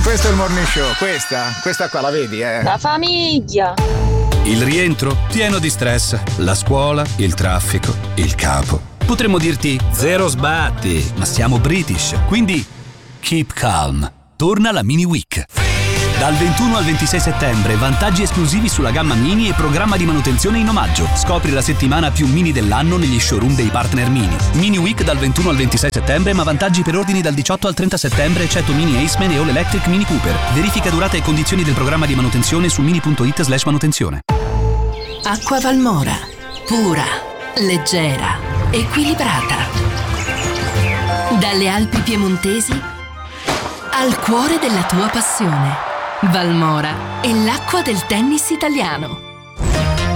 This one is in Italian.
questo è il morning show. Questa qua la vedi, La famiglia. Il rientro pieno di stress, la scuola, il traffico, il capo. Potremmo dirti zero sbatti, ma siamo British, quindi keep calm. Torna la Mini Week. Dal 21 al 26 settembre, vantaggi esclusivi sulla gamma Mini e programma di manutenzione in omaggio. Scopri la settimana più Mini dell'anno negli showroom dei partner Mini. Mini Week dal 21 al 26 settembre, ma vantaggi per ordini dal 18 al 30 settembre, eccetto Mini Aceman e All Electric Mini Cooper. Verifica durata e condizioni del programma di manutenzione su mini.it/manutenzione. Acqua Valmora. Pura, leggera, equilibrata. Dalle Alpi piemontesi al cuore della tua passione. Valmora è l'acqua del tennis italiano.